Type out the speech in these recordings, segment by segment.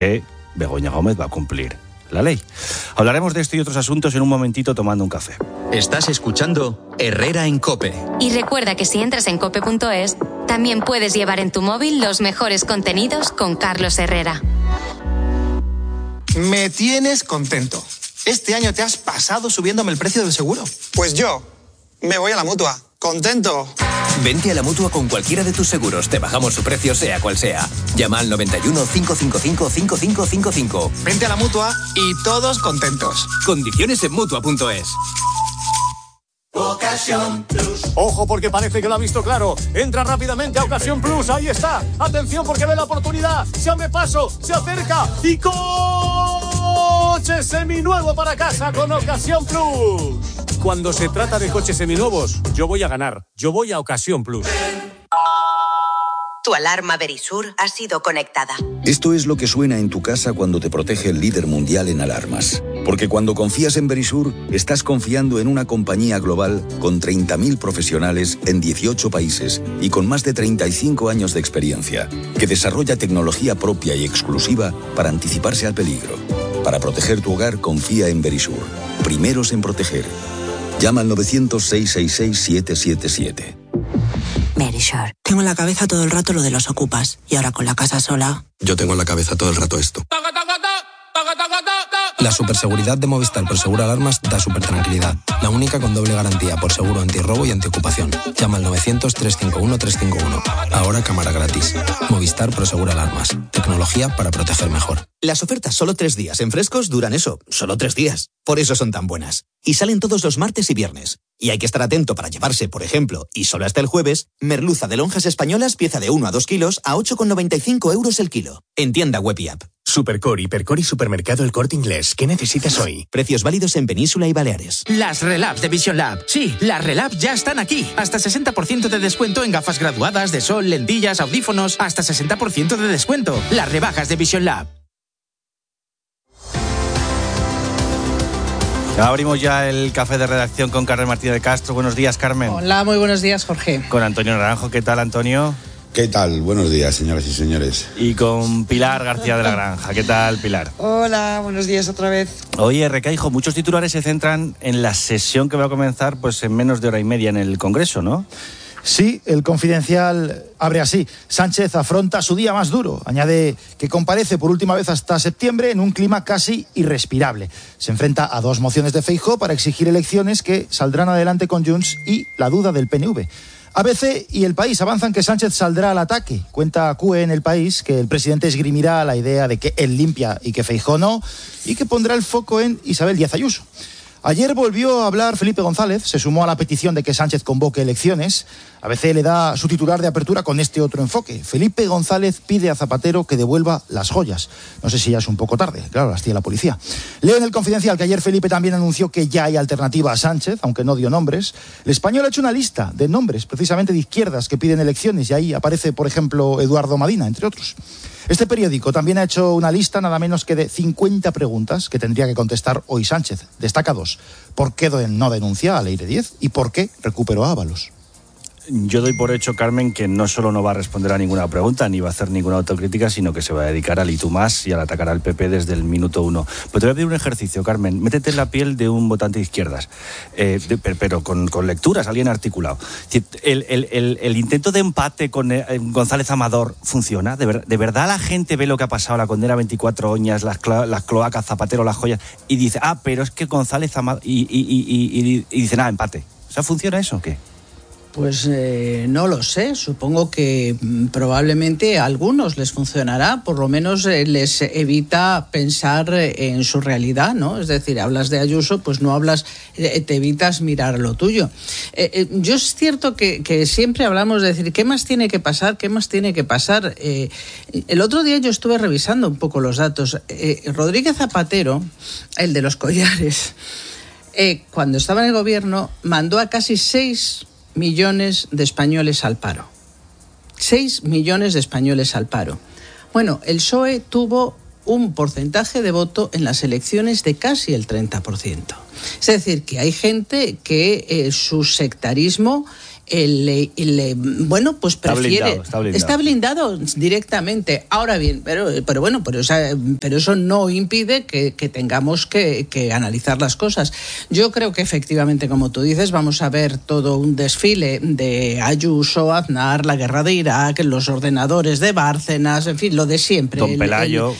Begoña Gómez va a cumplir la ley. Hablaremos de esto y otros asuntos en un momentito tomando un café. Estás escuchando Herrera en COPE. Y recuerda que si entras en cope.es, también puedes llevar en tu móvil los mejores contenidos con Carlos Herrera. Me tienes contento. Este año te has pasado subiéndome el precio del seguro. Pues yo me voy a la Mutua. ¡Contento! Vente a la Mutua con cualquiera de tus seguros. Te bajamos su precio sea cual sea. Llama al 91 555 5555. Vente a la Mutua y todos contentos. Condiciones en Mutua.es. Ocasión Plus. Ojo, porque parece que lo ha visto claro. Entra rápidamente a Ocasión Plus. Ahí está. Atención, porque ve la oportunidad. Se abre paso, se acerca y coche seminuevo para casa con Ocasión Plus. Cuando se trata de coches seminuevos, yo voy a ganar. Yo voy a Ocasión Plus. Tu alarma Verisur ha sido conectada. Esto es lo que suena en tu casa cuando te protege el líder mundial en alarmas. Porque cuando confías en Verisur, estás confiando en una compañía global con 30.000 profesionales en 18 países y con más de 35 años de experiencia, que desarrolla tecnología propia y exclusiva para anticiparse al peligro. Para proteger tu hogar, confía en Verisur. Primeros en proteger. Llama al 900-666-777. Verisur. Tengo en la cabeza todo el rato lo de los ocupas. Y ahora con la casa sola... Yo tengo en la cabeza todo el rato esto. La superseguridad de Movistar Prosegura Alarmas da super tranquilidad. La única con doble garantía por seguro antirrobo y antiocupación. Llama al 900-351-351. Ahora cámara gratis. Movistar Prosegura Alarmas. Tecnología para proteger mejor. Las ofertas solo 3 días en Frescos duran eso, solo 3 días. Por eso son tan buenas. Y salen todos los martes y viernes. Y hay que estar atento para llevarse, por ejemplo, y solo hasta el jueves, merluza de lonjas españolas, pieza de 1 a 2 kilos, a 8,95 € el kilo. En tienda web y app. Supercore, Hipercore y Supermercado El Corte Inglés. ¿Qué necesitas hoy? Precios válidos en Península y Baleares. Las Relabs de Vision Lab. Sí, las Relabs ya están aquí. Hasta 60% de descuento en gafas graduadas, de sol, lentillas, audífonos. Hasta 60% de descuento. Las rebajas de Vision Lab. Abrimos ya el café de redacción con Carmen Martínez de Castro. Buenos días, Carmen. Hola, muy buenos días, Jorge. Con Antonio Naranjo. ¿Qué tal, Antonio? ¿Qué tal? Buenos días, señoras y señores. Y con Pilar García de la Granja. ¿Qué tal, Pilar? Hola, buenos días otra vez. Oye, Recaijo, muchos titulares se centran en la sesión que va a comenzar pues en menos de hora y media en el Congreso, ¿no? Sí, el Confidencial abre así. Sánchez afronta su día más duro. Añade que comparece por última vez hasta septiembre en un clima casi irrespirable. Se enfrenta a 2 mociones de Feijóo para exigir elecciones que saldrán adelante con Junts y la duda del PNV. ABC y El País avanzan que Sánchez saldrá al ataque. Cuenta CUE en El País que el presidente esgrimirá la idea de que él limpia y que Feijóo no, y que pondrá el foco en Isabel Díaz Ayuso. Ayer volvió a hablar Felipe González, se sumó a la petición de que Sánchez convoque elecciones. ABC le da su titular de apertura con este otro enfoque. Felipe González pide a Zapatero que devuelva las joyas. No sé si ya es un poco tarde, claro, las tiene la policía. Leo en El Confidencial que ayer Felipe también anunció que ya hay alternativa a Sánchez, aunque no dio nombres. El Español ha hecho una lista de nombres, precisamente de izquierdas, que piden elecciones, y ahí aparece, por ejemplo, Eduardo Madina, entre otros. Este periódico también ha hecho una lista nada menos que de 50 preguntas que tendría que contestar hoy Sánchez. Destaca 2. ¿Por qué no denuncia a Leire 10? ¿Y por qué recuperó a Ábalos? Yo doy por hecho, Carmen, que no solo no va a responder a ninguna pregunta ni va a hacer ninguna autocrítica, sino que se va a dedicar al y tú más y al atacar al PP desde el minuto 1. Pero te voy a pedir un ejercicio, Carmen. Métete en la piel de un votante de izquierdas, pero con lecturas, alguien articulado. El intento de empate con González Amador funciona. ¿De verdad la gente ve lo que ha pasado, la condena 24 oñas, las cloacas, Zapatero, las joyas, y dice, pero es que González Amador... Y dice, empate? O sea, ¿funciona eso o qué? Pues no lo sé, supongo que probablemente a algunos les funcionará, por lo menos les evita pensar en su realidad, ¿no? Es decir, hablas de Ayuso, pues no hablas, te evitas mirar lo tuyo. Yo es cierto que siempre hablamos de decir, ¿qué más tiene que pasar? ¿Qué más tiene que pasar? El otro día yo estuve revisando un poco los datos. Rodríguez Zapatero, el de los collares, cuando estaba en el gobierno, mandó a casi 6 millones de españoles al paro. 6 millones de españoles al paro. Bueno, el PSOE tuvo un porcentaje de voto en las elecciones de casi el 30%. Es decir, que hay gente que su sectarismo bueno, pues prefiere... Está blindado directamente. Ahora bien, pero eso no impide que tengamos que analizar las cosas. Yo creo que efectivamente, como tú dices, vamos a ver todo un desfile de Ayuso, Aznar, la guerra de Irak, los ordenadores de Bárcenas, en fin, lo de siempre. Don Pelayo.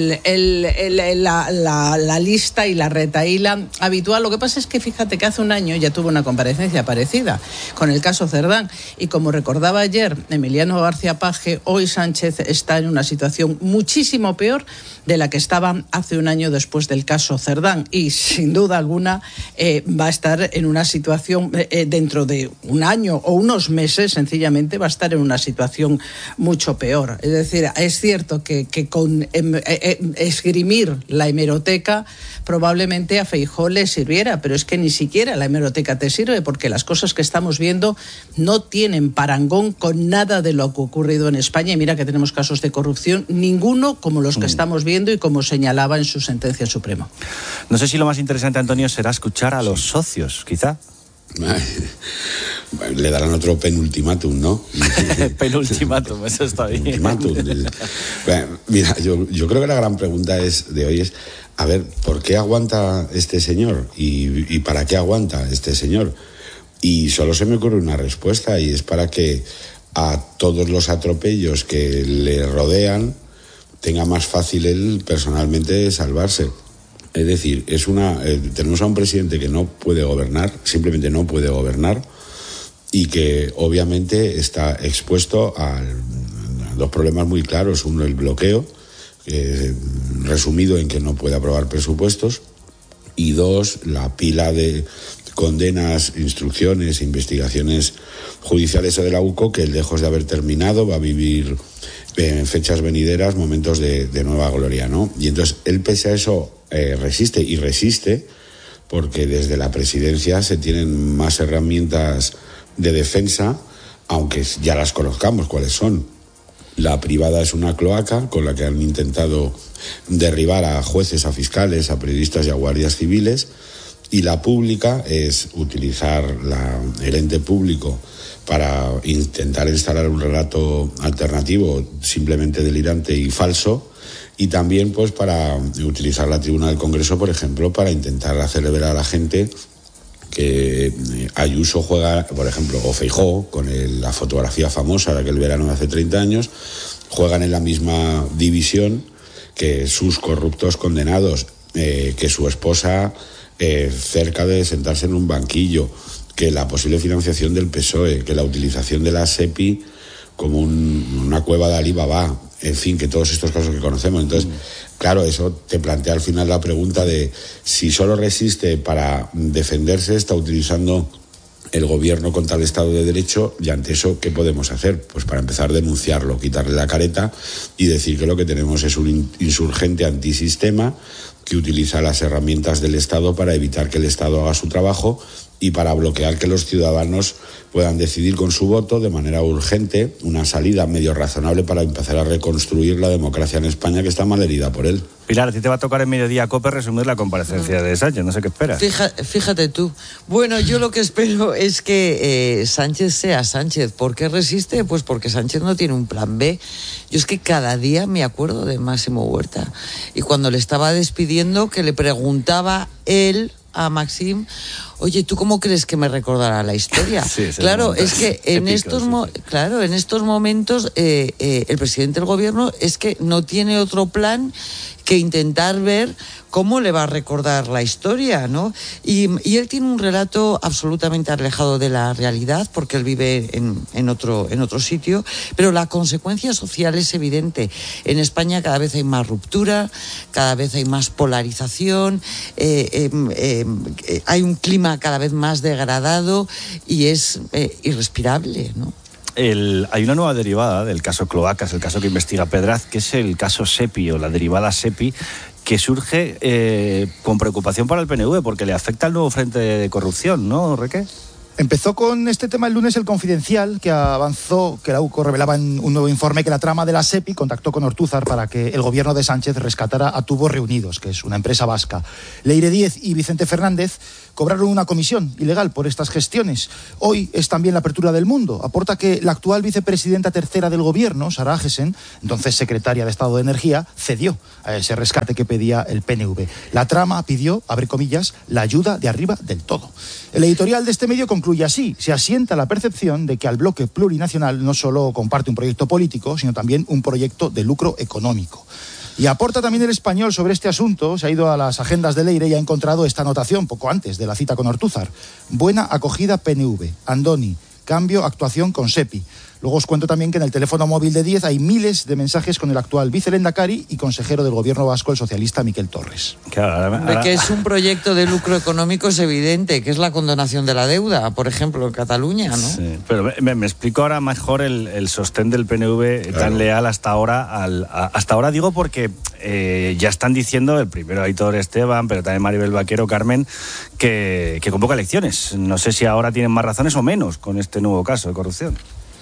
La lista y la retahíla habitual. Lo que pasa es que fíjate que hace un año ya tuvo una comparecencia parecida con el caso Cerdán, y como recordaba ayer Emiliano García Paje, hoy Sánchez está en una situación muchísimo peor de la que estaba hace un año después del caso Cerdán, y sin duda alguna va a estar en una situación dentro de un año o unos meses, sencillamente va a estar en una situación mucho peor. Es decir, es cierto que con esgrimir la hemeroteca probablemente a Feijóo le sirviera, pero es que ni siquiera la hemeroteca te sirve, porque las cosas que estamos viendo no tienen parangón con nada de lo que ha ocurrido en España, y mira que tenemos casos de corrupción, ninguno como los que estamos viendo y como señalaba en su sentencia suprema. No sé si lo más interesante, Antonio, será escuchar a los socios, quizá. Le darán otro penultimátum, ¿no? Penultimátum, eso está bien. Mira, yo creo que la gran pregunta de hoy es, a ver, ¿por qué aguanta este señor? ¿Y para qué aguanta este señor? Y solo se me ocurre una respuesta, y es para que a todos los atropellos que le rodean tenga más fácil él personalmente salvarse. Es decir, tenemos a un presidente que no puede gobernar, simplemente no puede gobernar, y que obviamente está expuesto a dos problemas muy claros. Uno, el bloqueo, resumido en que no puede aprobar presupuestos, y dos, la pila de condenas, instrucciones, investigaciones judiciales o de la UCO que, lejos de haber terminado, va a vivir en fechas venideras momentos de nueva gloria, ¿no? Y entonces él, pese a eso, resiste porque desde la presidencia se tienen más herramientas de defensa, aunque ya las conozcamos cuáles son. La privada es una cloaca con la que han intentado derribar a jueces, a fiscales, a periodistas y a guardias civiles, y la pública es utilizar el ente público para intentar instalar un relato alternativo simplemente delirante y falso, y también pues para utilizar la tribuna del Congreso, por ejemplo, para intentar hacer ver a la gente que Ayuso juega, por ejemplo, o Feijóo, con la fotografía famosa de aquel verano de hace 30 años, juegan en la misma división que sus corruptos condenados, que su esposa cerca de sentarse en un banquillo, que la posible financiación del PSOE, que la utilización de la SEPI como una cueva de Alibaba, en fin, que todos estos casos que conocemos. Entonces, claro, eso te plantea al final la pregunta de si solo resiste para defenderse, está utilizando el gobierno contra el Estado de Derecho, y ante eso, ¿qué podemos hacer? Pues para empezar, denunciarlo, quitarle la careta y decir que lo que tenemos es un insurgente antisistema que utiliza las herramientas del Estado para evitar que el Estado haga su trabajo y para bloquear que los ciudadanos puedan decidir con su voto de manera urgente una salida medio razonable para empezar a reconstruir la democracia en España, que está mal herida por él. Pilar, a ti te va a tocar en Mediodía COPE resumir la comparecencia de Sánchez, no sé qué esperas. Fíjate tú. Bueno, yo lo que espero es que Sánchez sea Sánchez. ¿Por qué resiste? Pues porque Sánchez no tiene un plan B. Yo es que cada día me acuerdo de Máximo Huerta. Y cuando le estaba despidiendo, que le preguntaba él a Maxim, oye, ¿tú cómo crees que me recordará la historia? Sí, claro, es que en estos momentos el presidente del gobierno es que no tiene otro plan que intentar ver cómo le va a recordar la historia, ¿no? Y él tiene un relato absolutamente alejado de la realidad, porque él vive en otro sitio, pero la consecuencia social es evidente. En España cada vez hay más ruptura, cada vez hay más polarización, hay un clima cada vez más degradado y es irrespirable, ¿no? Hay una nueva derivada del caso Cloacas, el caso que investiga Pedraz, que es el caso SEPI o la derivada SEPI, que surge con preocupación para el PNV porque le afecta al nuevo frente de corrupción, ¿no, Reque? Empezó con este tema el lunes El Confidencial, que avanzó que la UCO revelaba en un nuevo informe que la trama de la SEPI contactó con Ortúzar para que el gobierno de Sánchez rescatara a Tubos Reunidos, que es una empresa vasca. Leire Díez y Vicente Fernández cobraron una comisión ilegal por estas gestiones. Hoy es también la apertura del Mundo. Aporta que la actual vicepresidenta tercera del gobierno, Sara Agesen, entonces secretaria de Estado de Energía, cedió a ese rescate que pedía el PNV. La trama pidió, abre comillas, la ayuda de arriba del todo. El editorial de este medio concluye así: se asienta la percepción de que al bloque plurinacional no solo comparte un proyecto político, sino también un proyecto de lucro económico. Y aporta también El Español sobre este asunto. Se ha ido a las agendas de Leire y ha encontrado esta anotación poco antes de la cita con Ortúzar: buena acogida PNV, Andoni, cambio, actuación con SEPI. Luego os cuento también que en el teléfono móvil de Díez hay miles de mensajes con el actual vicelehendakari y consejero del gobierno vasco, el socialista Miquel Torres. Claro, ahora... Que es un proyecto de lucro económico es evidente, que es la condonación de la deuda, por ejemplo, en Cataluña, ¿no? Sí, pero me explico ahora mejor el sostén del PNV tan leal hasta ahora. Hasta ahora digo porque ya están diciendo, el primero Aitor Esteban, pero también Maribel Vaquero, Carmen, que convoca elecciones. No sé si ahora tienen más razones o menos con este nuevo caso de corrupción.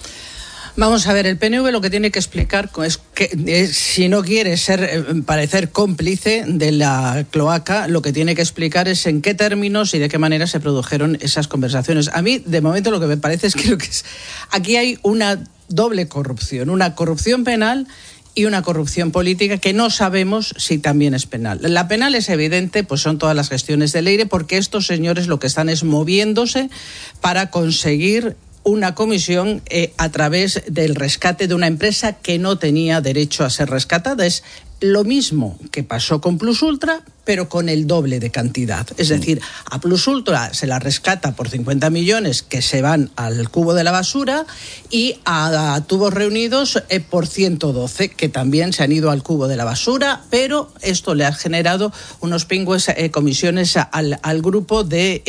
Vamos a ver, el PNV lo que tiene que explicar es que si no quiere parecer cómplice de la cloaca, lo que tiene que explicar es en qué términos y de qué manera se produjeron esas conversaciones. A mí, de momento, lo que me parece es que aquí hay una doble corrupción, una corrupción penal y una corrupción política que no sabemos si también es penal. La penal es evidente, pues son todas las gestiones de Leire, porque estos señores lo que están es moviéndose para conseguir una comisión a través del rescate de una empresa que no tenía derecho a ser rescatada. Es lo mismo que pasó con Plus Ultra, pero con el doble de cantidad. Es decir, a Plus Ultra se la rescata por 50 millones que se van al cubo de la basura y a Tubos Reunidos por 112 que también se han ido al cubo de la basura, pero esto le ha generado unos pingües comisiones al grupo de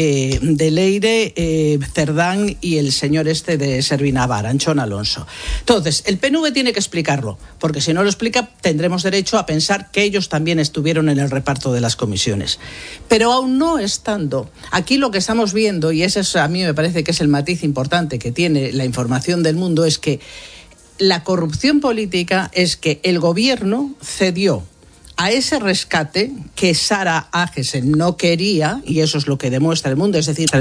Leire, Cerdán y el señor de Servinavar, Anchón Alonso. Entonces, el PNV tiene que explicarlo, porque si no lo explica tendremos derecho a pensar que ellos también estuvieron en el reparto de las comisiones. Pero aún no estando, aquí lo que estamos viendo, y ese a mí me parece que es el matiz importante que tiene la información del Mundo, es que la corrupción política es que el gobierno cedió a ese rescate que Sara Agesen no quería, y eso es lo que demuestra el mundo, es decir,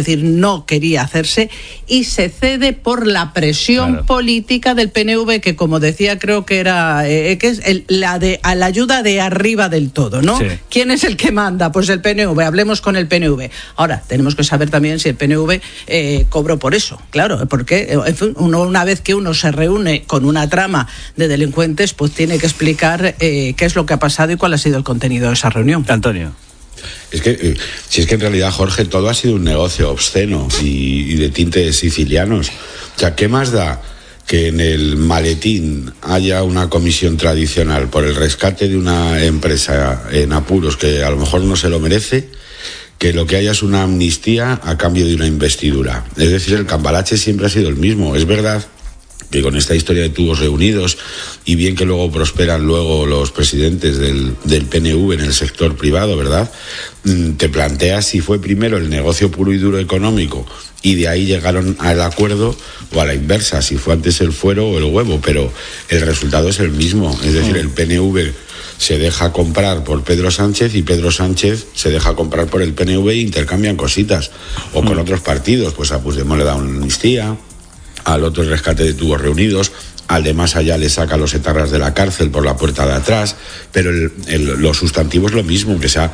no quería hacerse, y se cede por la presión política del PNV, que como decía, creo que era que es la ayuda de arriba del todo, ¿no? Sí. ¿Quién es el que manda? Pues el PNV, hablemos con el PNV. Ahora, tenemos que saber también si el PNV cobró por eso, claro, porque una vez que uno se reúne con una trama de delincuentes, pues tiene que explicar qué es lo que ha pasado y cuál ha sido el contenido de esa reunión. Antonio. Es que, si es que en realidad, Jorge, todo ha sido un negocio obsceno y de tintes sicilianos. O sea, ¿qué más da que en el maletín haya una comisión tradicional por el rescate de una empresa en apuros que a lo mejor no se lo merece, que lo que haya es una amnistía a cambio de una investidura? Es decir, el cambalache siempre ha sido el mismo. Es verdad que con esta historia de Tubos Reunidos, y bien que luego prosperan los presidentes del PNV en el sector privado, ¿verdad? Te planteas si fue primero el negocio puro y duro económico y de ahí llegaron al acuerdo, o a la inversa, si fue antes el fuero o el huevo, pero el resultado es el mismo. Es decir, el PNV se deja comprar por Pedro Sánchez y Pedro Sánchez se deja comprar por el PNV e intercambian cositas. O con otros partidos, pues a Puigdemont le da una amnistía, al otro el rescate de Tubos Reunidos, al de más allá le saca a los etarras de la cárcel por la puerta de atrás, pero lo sustantivo es lo mismo, que se ha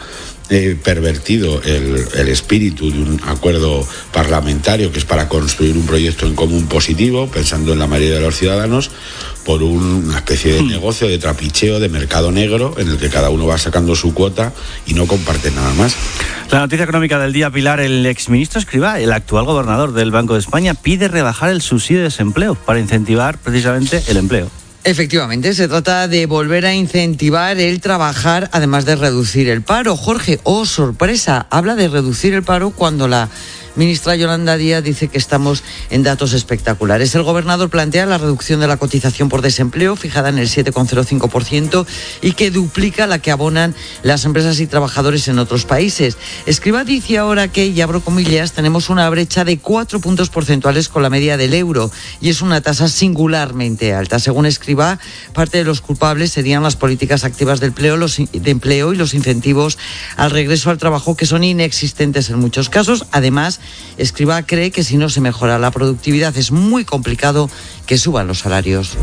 pervertido el espíritu de un acuerdo parlamentario que es para construir un proyecto en común positivo, pensando en la mayoría de los ciudadanos, por una especie de negocio, de trapicheo, de mercado negro, en el que cada uno va sacando su cuota y no comparte nada más. La noticia económica del día, Pilar: el exministro Escrivá, el actual gobernador del Banco de España, pide rebajar el subsidio de desempleo para incentivar precisamente el empleo. Efectivamente, se trata de volver a incentivar el trabajar, además de reducir el paro. Jorge, sorpresa, habla de reducir el paro cuando la ministra Yolanda Díaz dice que estamos en datos espectaculares. El gobernador plantea la reducción de la cotización por desempleo, fijada en el 7,05%, y que duplica la que abonan las empresas y trabajadores en otros países. Escrivá dice ahora que, y abro comillas, tenemos una brecha de 4 puntos porcentuales con la media del euro, y es una tasa singularmente alta. Según Escrivá, parte de los culpables serían las políticas activas de empleo y los incentivos al regreso al trabajo, que son inexistentes en muchos casos. Además, Escrivá cree que si no se mejora la productividad es muy complicado que suban los salarios.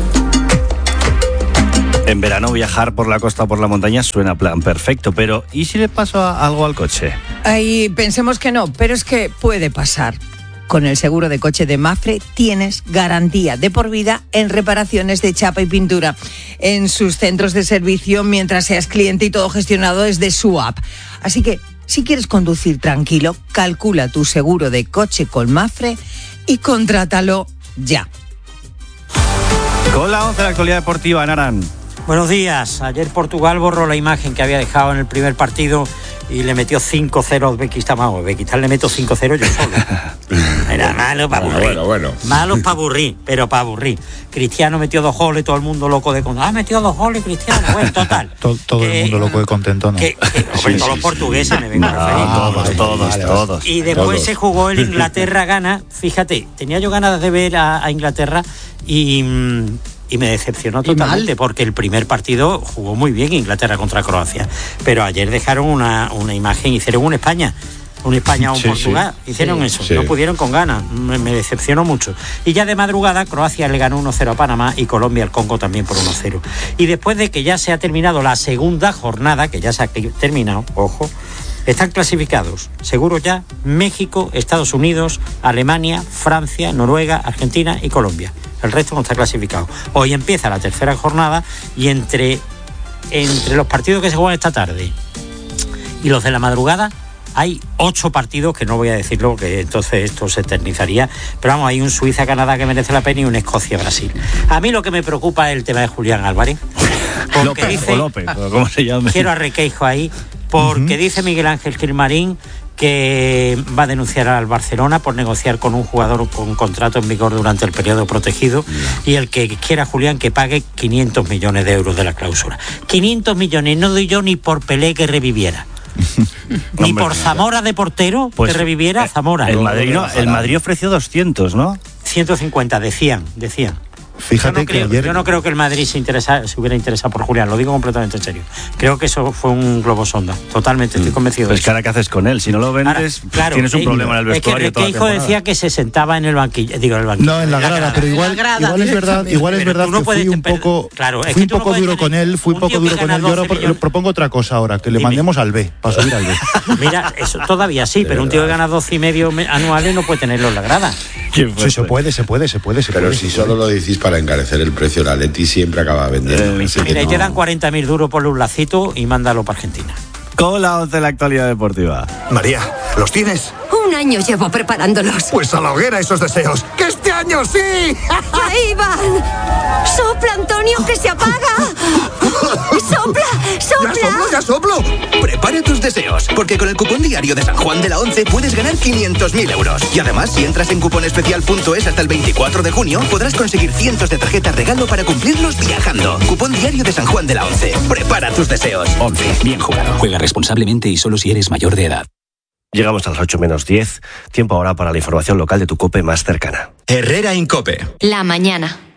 En verano viajar por la costa o por la montaña suena plan perfecto, pero ¿y si le pasa algo al coche? Ahí pensemos que no, pero es que puede pasar. Con el seguro de coche de Mapfre tienes garantía de por vida en reparaciones de chapa y pintura en sus centros de servicio mientras seas cliente, y todo gestionado desde su app. Así que, si quieres conducir tranquilo, calcula tu seguro de coche con Mapfre y contrátalo ya. Con la 11 de la actualidad deportiva, Naran. Buenos días. Ayer Portugal borró la imagen que había dejado en el primer partido y le metió 5-0 a Uzbekistán. Vamos, Uzbekistán le meto 5-0 yo solo. Era malo para aburrir. Bueno. Malo para aburrir, pero para aburrir. Cristiano metió 2 goles, todo el mundo loco de contento. Metió 2 goles Cristiano. Bueno, total. Todo el mundo loco de contento, ¿no? Hombre, todos los portugueses me vengo a referir. Todos. Y después se jugó el Inglaterra-Ghana. Fíjate, tenía yo ganas de ver a Inglaterra y me decepcionó totalmente, porque el primer partido jugó muy bien Inglaterra contra Croacia, pero ayer dejaron una imagen, hicieron un España a un Portugal, hicieron eso, no pudieron con ganas, me decepcionó mucho. Y ya de madrugada Croacia le ganó 1-0 a Panamá y Colombia al Congo también por 1-0. Y después de que ya se ha terminado la segunda jornada, que ya se ha terminado, ojo, están clasificados, seguro ya, México, Estados Unidos, Alemania, Francia, Noruega, Argentina y Colombia. El resto no está clasificado. Hoy empieza la tercera jornada y entre los partidos que se juegan esta tarde y los de la madrugada hay 8 partidos, que no voy a decirlo porque entonces esto se eternizaría, pero vamos, hay un Suiza-Canadá que merece la pena y un Escocia-Brasil. A mí lo que me preocupa es el tema de Julián Álvarez. López, ¿cómo se llama? Quiero a Requeijo ahí, porque dice Miguel Ángel Gilmarín que va a denunciar al Barcelona por negociar con un jugador con contrato en vigor durante el periodo protegido, y el que quiera Julián que pague 500 millones de euros de la cláusula. 500 millones, no doy yo ni por Pelé que reviviera. Ni por Zamora de portero, que reviviera Zamora. El Madrid ofreció 200, ¿no? 150, decían. Fíjate yo no creo que el Madrid se hubiera interesado por Julián, lo digo completamente en serio. Creo que eso fue un globo sonda, totalmente, estoy convencido de eso. Pues ahora, ¿qué haces con él? Si no lo vendes, claro, tienes un problema en el vestuario. Es que Requeijo decía que se sentaba en el banquillo. No, en la grada, pero igual es verdad que fui un poco duro con él, Yo ahora propongo otra cosa ahora, que le mandemos al B, para subir al B. Mira, eso todavía sí, pero un tío que gana 12,5 anuales no puede tenerlo en la grada. Sí, se puede. Pero si solo lo decís para encarecer el precio, la Leti siempre acaba vendiendo. Mira, y te dan 40.000 duros por un lacito y mándalo para Argentina. Con la 11 de la actualidad deportiva. María, ¿los tienes? Un año llevo preparándolos. Pues a la hoguera esos deseos. ¡Que este año sí! ¡Ahí van! ¡Sopla, Antonio, que se apaga! ¡Sopla! ¡Ya soplo! Prepara tus deseos, porque con el cupón diario de San Juan de la 11 puedes ganar 500.000 euros. Y además, si entras en cuponespecial.es hasta el 24 de junio, podrás conseguir cientos de tarjetas regalo para cumplirlos viajando. Cupón diario de San Juan de la 11. Prepara tus deseos. 11. Bien jugado. Juega responsablemente y solo si eres mayor de edad. Llegamos a las 8 menos 10. Tiempo ahora para la información local de tu COPE más cercana. Herrera Incope. La mañana.